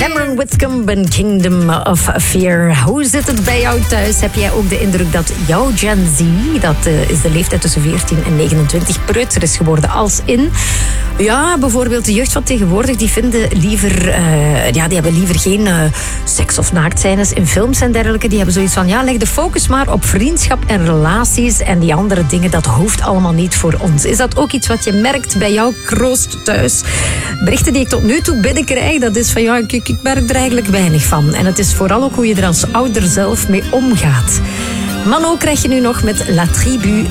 Cameron Whitcomb en Kingdom of Fear. Hoe zit het bij jou thuis? Heb jij ook de indruk dat jouw Gen Z, dat is de leeftijd tussen 14 en 29, preuter is geworden als in? Ja, bijvoorbeeld de jeugd van tegenwoordig, die vinden liever, die hebben liever geen seks- of naaktscènes in films en dergelijke. Die hebben zoiets van, ja, leg de focus maar op vriendschap en relaties en die andere dingen, dat hoeft allemaal niet voor ons. Is dat ook iets wat je merkt bij jouw kroost thuis? Berichten die ik tot nu toe binnenkrijg, dat is van, ja, ik merk er eigenlijk weinig van. En het is vooral ook hoe je er als ouder zelf mee omgaat. Mano krijg je nu nog met La Tribu